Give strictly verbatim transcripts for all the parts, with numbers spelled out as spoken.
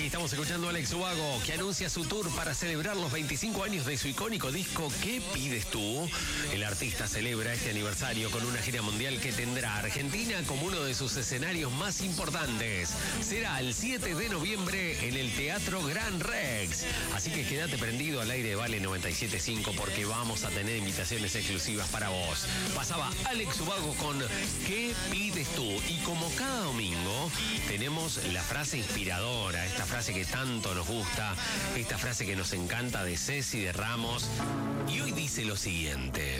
Aquí estamos escuchando a Alex Ubago, que anuncia su tour para celebrar los veinticinco años de su icónico disco ¿Qué pides tú? El artista celebra este aniversario con una gira mundial que tendrá a Argentina como uno de sus escenarios más importantes. Será el siete de noviembre en el Teatro Gran Rex. Así que quédate prendido al aire de Vale noventa y siete punto cinco porque vamos a tener invitaciones exclusivas para vos. Pasaba Alex Ubago con ¿Qué pides tú? Y como cada domingo tenemos la frase inspiradora, esta frase que tanto nos gusta, esta frase que nos encanta de Ceci de Ramos. Y hoy dice lo siguiente: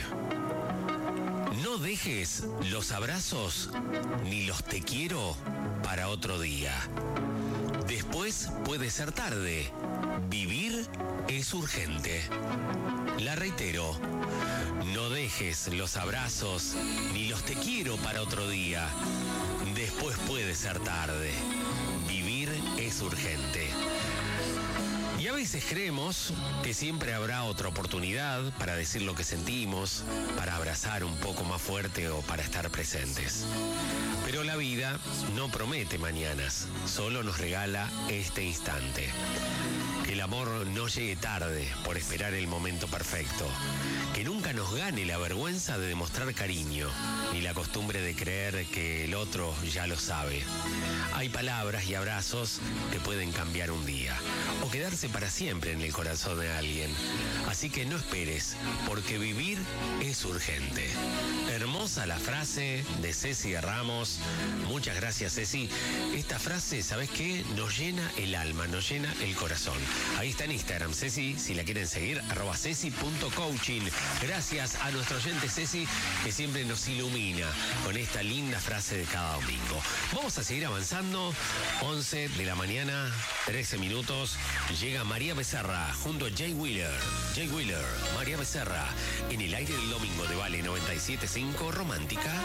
no dejes los abrazos ni los te quiero para otro día. Después puede ser tarde. Vivir es urgente. La reitero. No dejes los abrazos ni los te quiero para otro día. Después puede ser tarde. Vivir es urgente. Y a veces creemos que siempre habrá otra oportunidad para decir lo que sentimos, para abrazar un poco más fuerte o para estar presentes. Pero la vida no promete mañanas, solo nos regala este instante. Que el amor no llegue tarde por esperar el momento perfecto. Que nunca nos gane la vergüenza de demostrar cariño, ni la costumbre de creer que el otro ya lo sabe. Hay palabras y abrazos que pueden cambiar un día o quedarse para siempre en el corazón de alguien. Así que no esperes, porque vivir es urgente. Hermosa la frase de Ceci de Ramos. Muchas gracias, Ceci. Esta frase, ¿sabes qué? Nos llena el alma, nos llena el corazón. Ahí está en Instagram, Ceci, si la quieren seguir, arroba ceci punto coaching. Gracias a nuestro oyente Ceci, que siempre nos ilumina con esta linda frase de cada domingo. Vamos a seguir avanzando. once de la mañana, trece minutos. Llega María Becerra junto a Jay Wheeler. Jay Wheeler, María Becerra, en el aire del domingo de Vale noventa y siete punto cinco, Romántica.